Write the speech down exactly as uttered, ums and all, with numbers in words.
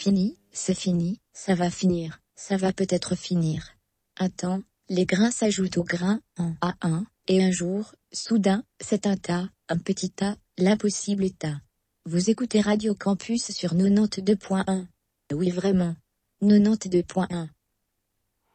fini, c'est fini, ça va finir, ça va peut-être finir. Un temps, les grains s'ajoutent aux grains, un à un, et un jour, soudain, c'est un tas, un petit tas, l'impossible tas. Vous écoutez Radio Campus sur quatre-vingt-deux point un. Oui vraiment. quatre-vingt-deux point un.